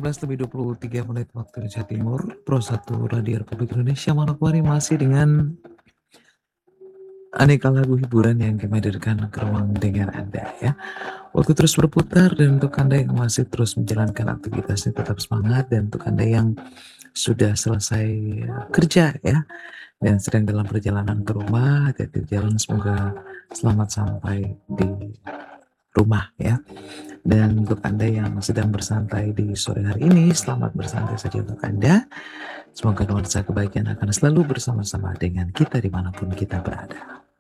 19:23 waktu Indonesia Timur, Pro 1 Radio Republik Indonesia Manokwari masih dengan aneka lagu hiburan yang kami hadirkan ke ruang dengar Anda ya. Waktu terus berputar dan untuk Anda yang masih terus menjalankan aktivitasnya tetap semangat, dan untuk Anda yang sudah selesai kerja ya dan sedang dalam perjalanan ke rumah, hati-hati di jalan, semoga selamat sampai di rumah ya. Dan untuk Anda yang sedang bersantai di sore hari ini, selamat bersantai saja untuk Anda. Semoga nuansa kebaikan akan selalu bersama-sama dengan kita dimanapun kita berada.